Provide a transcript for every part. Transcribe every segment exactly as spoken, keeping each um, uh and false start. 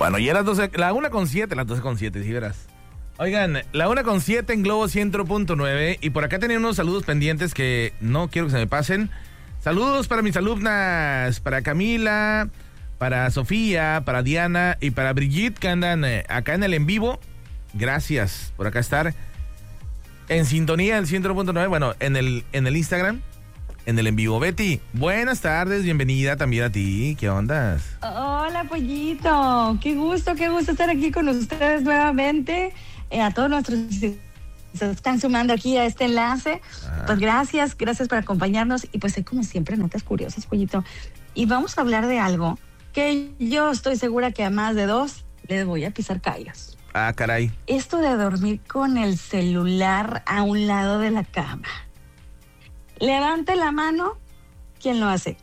Bueno, ya las doce, la una con siete, las doce con siete, sí verás. Oigan, la una con siete en Globo cien punto nueve. Y por acá tenía unos saludos pendientes que no quiero que se me pasen. Saludos para mis alumnas, para Camila, para Sofía, para Diana y para Brigitte, que andan eh, acá en el en vivo. Gracias por acá estar en sintonía del cien punto nueve. Bueno, en el, en el Instagram, en el en vivo. Betty, buenas tardes, bienvenida también a ti. ¿Qué ondas? Hola, pollito. Qué gusto, qué gusto estar aquí con ustedes nuevamente. Eh, a todos nuestros se están sumando aquí a este enlace. Ajá. Pues gracias, gracias por acompañarnos. Y pues hay como siempre notas curiosas, pollito. Y vamos a hablar de algo que yo estoy segura que a más de dos les voy a pisar callos. Ah, caray. Esto de dormir con el celular a un lado de la cama. Levante la mano, ¿quién lo hace?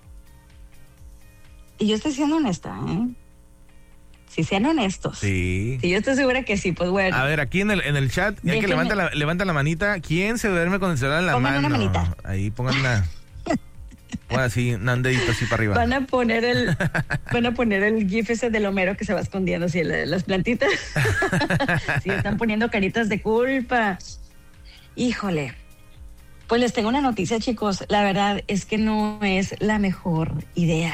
Y yo estoy siendo honesta, ¿eh? Si sean honestos. Sí. Sí, yo estoy segura que sí, pues bueno. A ver, aquí en el, en el chat, ya que levanta la, levanta la manita, ¿quién se duerme con el celular en la pongan mano? Una manita. Ahí, pongan una. Bueno, así, un dedito así para arriba. Van a poner el, van a poner el gif ese del Homero que se va escondiendo así en las plantitas. Sí, están poniendo caritas de culpa. Híjole. Pues les tengo una noticia, chicos. La verdad es que no es la mejor idea.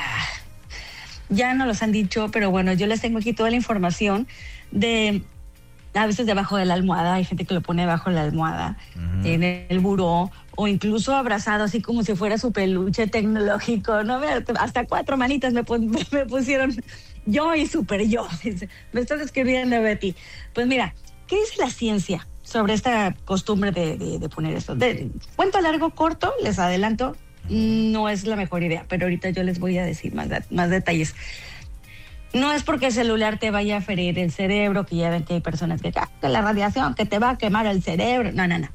Ya no los han dicho, pero bueno, yo les tengo aquí toda la información de, a veces debajo de la almohada, hay gente que lo pone debajo de la almohada, uh-huh. en el buró, o incluso abrazado, así como si fuera su peluche tecnológico, ¿no? Hasta cuatro manitas me, pon, me pusieron yo y super yo. Me estás escribiendo, Betty. Pues mira, ¿qué dice la ciencia sobre esta costumbre de, de, de poner esto? De, cuento largo, corto, les adelanto. No es la mejor idea, pero ahorita yo les voy a decir más, más detalles. No es porque el celular te vaya a ferir el cerebro, que ya ven que hay personas que, que la radiación, que te va a quemar el cerebro. No, no, no.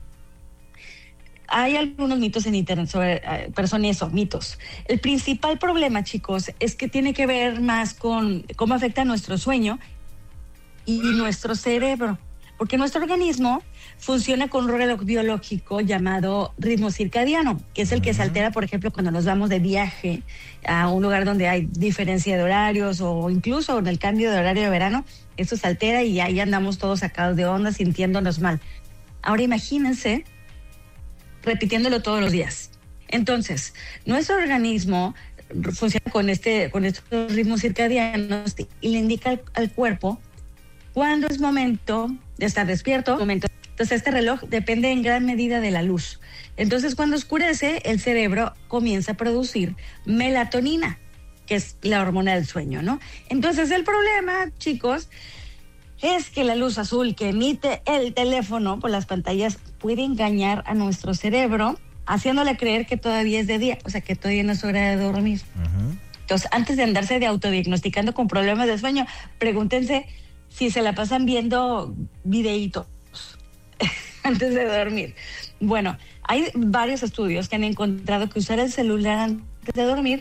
Hay algunos mitos en internet sobre uh, personas, eso, mitos. El principal problema, chicos, es que tiene que ver más con cómo afecta nuestro sueño y nuestro cerebro. Porque nuestro organismo funciona con un reloj biológico llamado ritmo circadiano, que es el que se altera, por ejemplo, cuando nos vamos de viaje a un lugar donde hay diferencia de horarios o incluso en el cambio de horario de verano, eso se altera y ahí andamos todos sacados de onda, sintiéndonos mal. Ahora imagínense repitiéndolo todos los días. Entonces, nuestro organismo funciona con, este, con estos ritmos circadianos y le indica al, al cuerpo cuándo es momento de estar despierto. Momento. Entonces, este reloj depende en gran medida de la luz. Entonces, cuando oscurece, el cerebro comienza a producir melatonina, que es la hormona del sueño, ¿no? Entonces, el problema, chicos, es que la luz azul que emite el teléfono por las pantallas puede engañar a nuestro cerebro, haciéndole creer que todavía es de día, o sea, que todavía no es hora de dormir. Uh-huh. Entonces, antes de andarse de autodiagnosticando con problemas de sueño, pregúntense si se la pasan viendo videitos antes de dormir. Bueno, hay varios estudios que han encontrado que usar el celular antes de dormir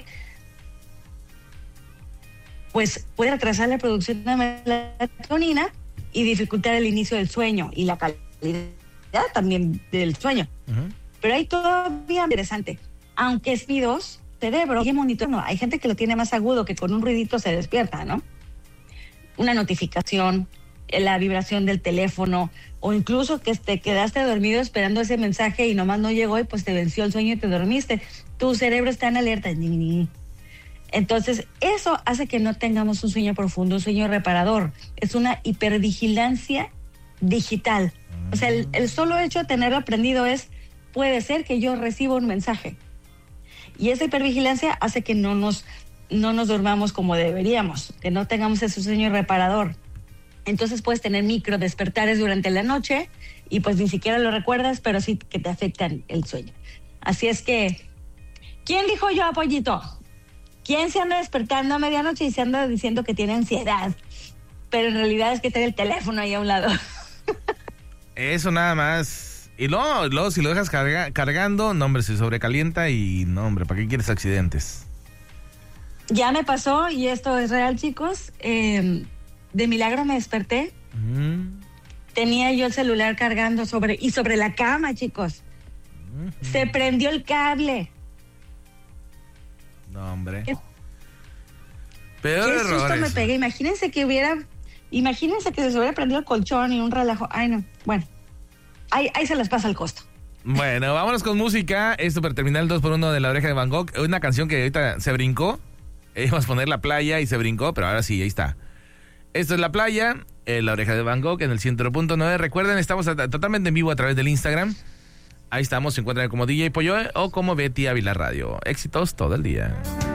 pues puede retrasar la producción de melatonina y dificultar el inicio del sueño y la calidad también del sueño. Uh-huh. Pero hay todavía interesante. Aunque es mi dos, cerebro y monitor, no, hay gente que lo tiene más agudo, que con un ruidito se despierta, ¿no? Una notificación, la vibración del teléfono, o incluso que te quedaste dormido esperando ese mensaje y nomás no llegó y pues te venció el sueño y te dormiste. Tu cerebro está en alerta. Entonces, eso hace que no tengamos un sueño profundo, un sueño reparador. Es una hipervigilancia digital. O sea, el, el solo hecho de tenerlo aprendido es, puede ser que yo reciba un mensaje. Y esa hipervigilancia hace que no nos, no nos durmamos como deberíamos, que no tengamos ese sueño reparador. Entonces puedes tener micro despertares durante la noche y pues ni siquiera lo recuerdas, pero sí que te afectan el sueño. Así es que, ¿quién dijo yo, pollito? ¿Quién se anda despertando a medianoche y se anda diciendo que tiene ansiedad? Pero en realidad es que tiene el teléfono ahí a un lado. Eso nada más. Y luego, luego si lo dejas carga, cargando, no hombre, se sobrecalienta y no hombre, ¿para qué quieres accidentes? Ya me pasó y esto es real, chicos. Eh, de milagro me desperté. Uh-huh. Tenía yo el celular cargando sobre y sobre la cama, chicos. Uh-huh. Se prendió el cable. No, hombre. ¿Qué, Peor qué error susto eso. me pegué. Imagínense que hubiera Imagínense que se hubiera prendido el colchón y un relajo. Ay, no. Bueno, ahí, ahí se les pasa el costo. Bueno, vámonos con música. Esto para terminar el dos por uno de La Oreja de Van Gogh. Una canción que ahorita se brincó. Íbamos a poner La Playa y se brincó, pero ahora sí, ahí está. Esto es La Playa, eh, La Oreja de Van Gogh en el cien punto nueve. Recuerden, estamos a, totalmente en vivo a través del Instagram. Ahí estamos, se encuentran como D J Pollo o como Betty Ávila Radio. Éxitos todo el día.